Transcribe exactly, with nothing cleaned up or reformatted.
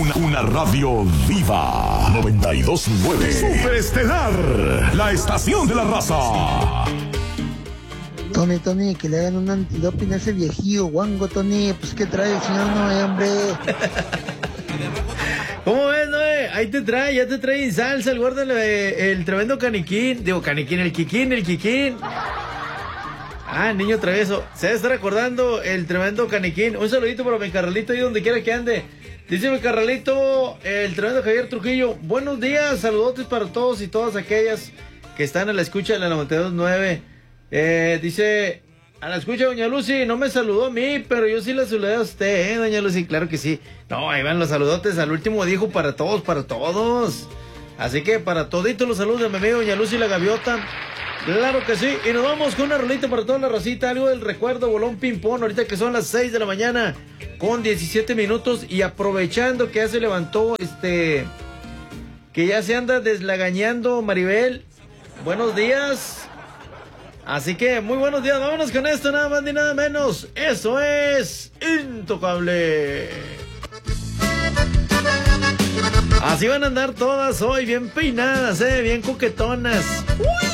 Una, una radio viva. noventa y dos punto nueve. Superestelar. La estación de la raza. Tony, Tony, que le hagan un antidoping a ese viejillo guango, Tony. Pues que trae el señor Noé, hombre. ¿Cómo ves, Noé? Ahí te trae, ya te trae en salsa el guarda el tremendo caniquín. Digo, caniquín, el quiquín, el quiquín. Ah, niño travieso. Se debe estar acordando el tremendo caniquín. Un saludito para mi carnalito ahí donde quiera que ande. Dice mi carnalito, el tremendo Javier Trujillo. Buenos días, saludotes para todos y todas aquellas que están a la escucha de la noventa y dos punto nueve. Eh, dice, a la escucha, doña Lucy, no me saludó a mí, pero yo sí la saludé a usted, ¿eh, doña Lucy? Claro que sí. No, ahí van los saludotes. Al último dijo para todos, para todos. Así que para toditos los saludos de mi amigo doña Lucy la Gaviota. Claro que sí, y nos vamos con una rolita para toda la racita, algo del recuerdo, bolón ping-pong, ahorita que son las seis de la mañana con diecisiete minutos, y aprovechando que ya se levantó, este, que ya se anda deslagañando Maribel, buenos días, así que muy buenos días, vámonos con esto, nada más ni nada menos, eso es Intocable. Así van a andar todas hoy, bien peinadas, eh, bien coquetonas. ¡Uy!